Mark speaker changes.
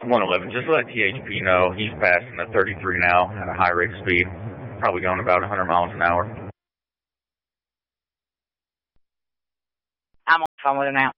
Speaker 1: 111. Just let THP know he's passing the 33 now at a high rate of speed, probably going about 100 miles an hour.
Speaker 2: I'm on the phone with him now.